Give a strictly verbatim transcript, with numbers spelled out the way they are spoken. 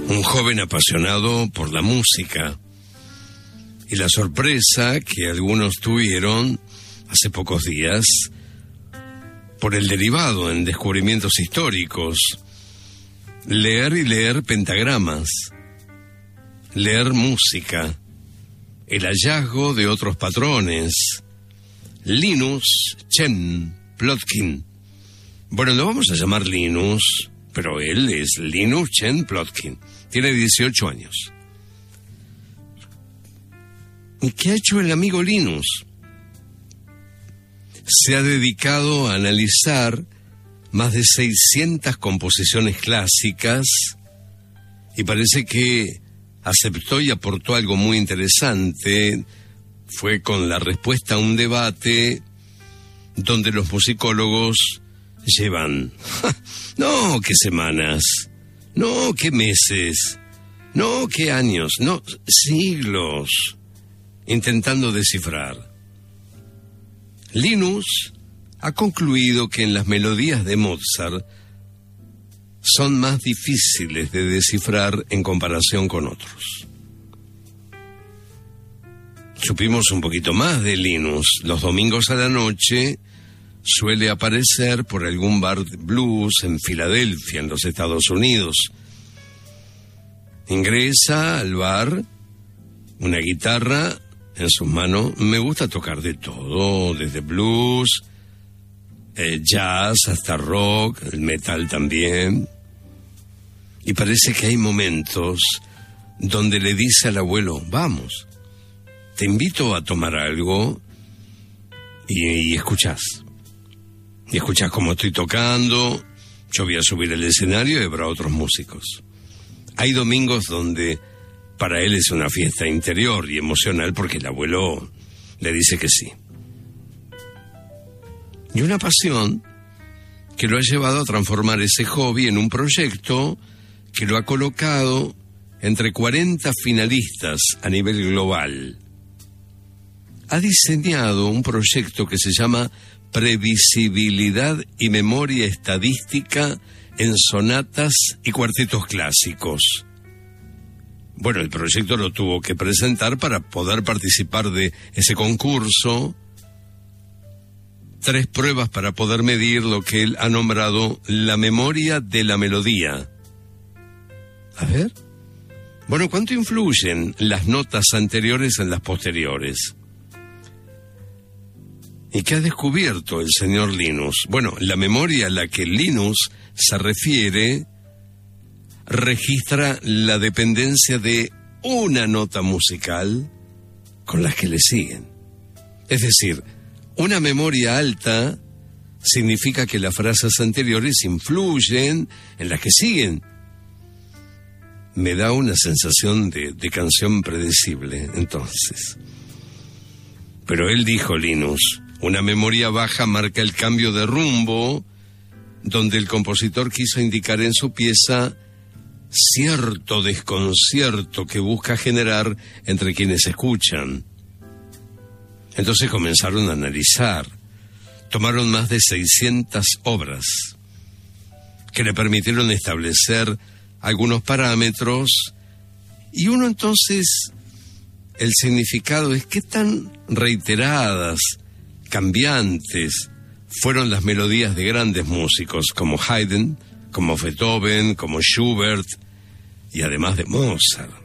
Un joven apasionado por la música y la sorpresa que algunos tuvieron hace pocos días por el derivado en descubrimientos históricos. Leer y leer pentagramas, leer música, el hallazgo de otros patrones. Linus Chen Plotkin. Bueno, lo vamos a llamar Linus, pero él es Linus Chen Plotkin. Tiene dieciocho años. ¿Y qué ha hecho el amigo Linus? Se ha dedicado a analizar más de seiscientas composiciones clásicas y parece que aceptó y aportó algo muy interesante. Fue con la respuesta a un debate donde los musicólogos llevan, no, qué semanas, no, qué meses, no, qué años, no, siglos, intentando descifrar. Linus ha concluido que en las melodías de Mozart son más difíciles de descifrar en comparación con otros. Supimos un poquito más de Linus. Los domingos a la noche suele aparecer por algún bar de blues en Filadelfia, en los Estados Unidos. Ingresa al bar, una guitarra en sus manos. Me gusta tocar de todo, desde blues, eh, jazz, hasta rock, el metal también. Y parece que hay momentos donde le dice al abuelo, vamos, te invito a tomar algo y, y escuchás. Y escuchás cómo estoy tocando, yo voy a subir al escenario y habrá otros músicos. Hay domingos donde para él es una fiesta interior y emocional porque el abuelo le dice que sí. Y una pasión que lo ha llevado a transformar ese hobby en un proyecto que lo ha colocado entre cuarenta finalistas a nivel global. Ha diseñado un proyecto que se llama Previsibilidad y Memoria Estadística en Sonatas y Cuartetos Clásicos. Bueno, el proyecto lo tuvo que presentar para poder participar de ese concurso. Tres pruebas para poder medir lo que él ha nombrado la memoria de la melodía. A ver. Bueno, ¿cuánto influyen las notas anteriores en las posteriores? ¿Y qué ha descubierto el señor Linus? Bueno, la memoria a la que Linus se refiere registra la dependencia de una nota musical con las que le siguen. Es decir, una memoria alta significa que las frases anteriores influyen en las que siguen. Me da una sensación de, de canción predecible, entonces. Pero él dijo, Linus, una memoria baja marca el cambio de rumbo, donde el compositor quiso indicar en su pieza cierto desconcierto que busca generar entre quienes escuchan. Entonces comenzaron a analizar. Tomaron más de seiscientas obras que le permitieron establecer algunos parámetros, y uno entonces, el significado es qué tan reiteradas, cambiantes fueron las melodías de grandes músicos como Haydn, como Beethoven, como Schubert y además de Mozart.